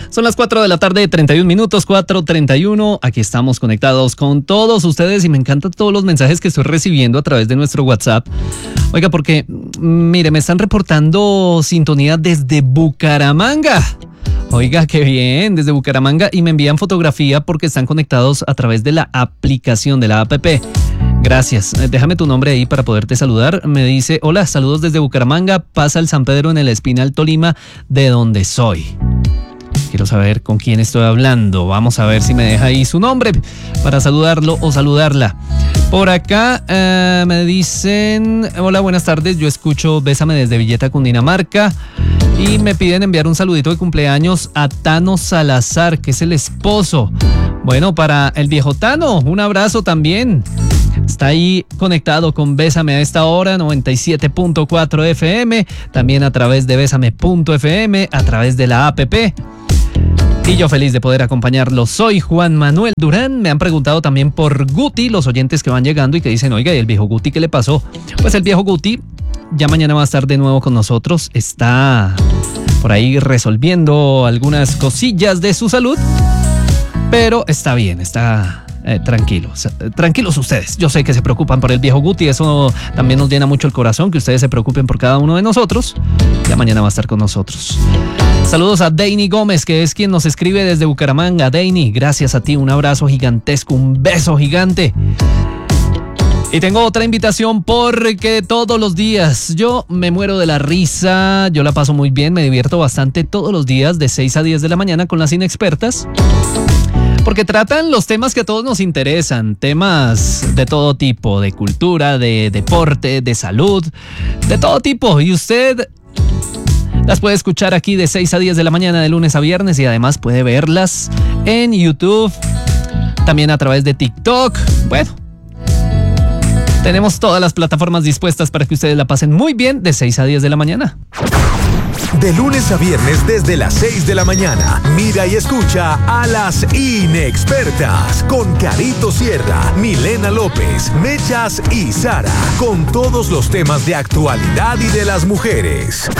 Son las 4 de la tarde, 31 minutos, 4:31. Aquí estamos conectados con todos ustedes y me encantan todos los mensajes que estoy recibiendo a través de nuestro WhatsApp. Oiga, porque, mire, me están reportando sintonía desde Bucaramanga. Oiga, qué bien, desde Bucaramanga, y me envían fotografía porque están conectados a través de la aplicación de la app. Gracias. Déjame tu nombre ahí para poderte saludar. Me dice, hola, saludos desde Bucaramanga, pasa el San Pedro en el Espinal Tolima, de donde soy. Quiero saber con quién estoy hablando. Vamos a ver si me deja ahí su nombre para saludarlo o saludarla. Por acá me dicen, hola, buenas tardes, yo escucho Bésame desde Villeta, Cundinamarca, y me piden enviar un saludito de cumpleaños a Tano Salazar, que es el esposo. Bueno, para el viejo Tano, un abrazo también. Está ahí conectado con Bésame a esta hora, 97.4 FM, también a través de Bésame.fm, a través de la app. Y yo feliz de poder acompañarlo. Soy Juan Manuel Durán. Me han preguntado también por Guti, los oyentes que van llegando y que dicen, oiga, ¿y el viejo Guti qué le pasó? Pues el viejo Guti ya mañana va a estar de nuevo con nosotros. Está por ahí resolviendo algunas cosillas de su salud, pero está bien, está tranquilos ustedes. Yo sé que se preocupan por el viejo Guti, eso también nos llena mucho el corazón, que ustedes se preocupen por cada uno de nosotros. Ya mañana va a estar con nosotros. Saludos a Deini Gómez, que es quien nos escribe desde Bucaramanga. Deini, gracias a ti, un abrazo gigantesco, un beso gigante. Y tengo otra invitación porque todos los días yo me muero de la risa, yo la paso muy bien, me divierto bastante todos los días de 6 a 10 de la mañana con las inexpertas. Porque tratan los temas que a todos nos interesan, temas de todo tipo, de cultura, de deporte, de salud, de todo tipo. Y usted las puede escuchar aquí de 6 a 10 de la mañana de lunes a viernes y además puede verlas en YouTube, también a través de TikTok. Bueno, tenemos todas las plataformas dispuestas para que ustedes la pasen muy bien de 6 a 10 de la mañana. De lunes a viernes desde las 6 de la mañana, mira y escucha a las inexpertas con Carito Sierra, Milena López, Mechas y Sara, con todos los temas de actualidad y de las mujeres.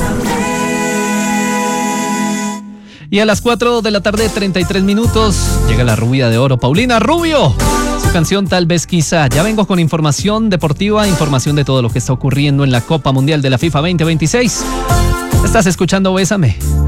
Y a las 4 de la tarde, 33 minutos, llega la rubia de oro, Paulina Rubio. Su canción Tal vez quizá. Ya vengo con información deportiva, información de todo lo que está ocurriendo en la Copa Mundial de la FIFA 2026. Estás escuchando Bésame.